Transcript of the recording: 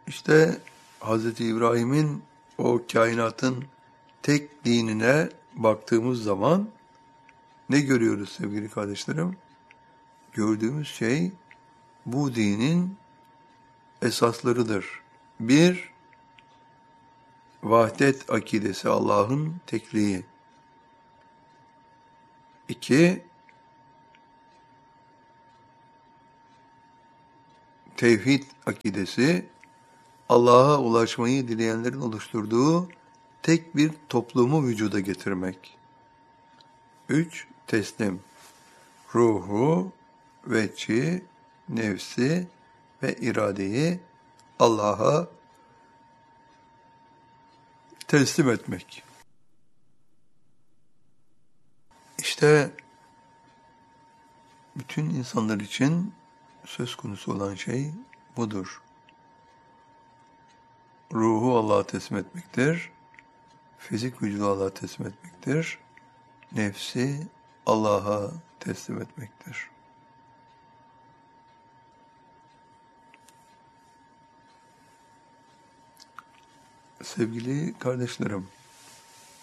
İşte Hz. İbrahim'in o kainatın tek dinine baktığımız zaman ne görüyoruz sevgili kardeşlerim? Gördüğümüz şey bu dinin esaslarıdır. Bir, vahdet akidesi, Allah'ın tekliği. İki, tevhid akidesi, Allah'a ulaşmayı dileyenlerin oluşturduğu tek bir toplumu vücuda getirmek. Üç, teslim. Ruhu, vecci, nefsi ve iradeyi Allah'a teslim etmek. İşte bütün insanlar için söz konusu olan şey budur. Ruhu Allah'a teslim etmektir. Fizik vücudu Allah'a teslim etmektir. Nefsi Allah'a teslim etmektir. Sevgili kardeşlerim,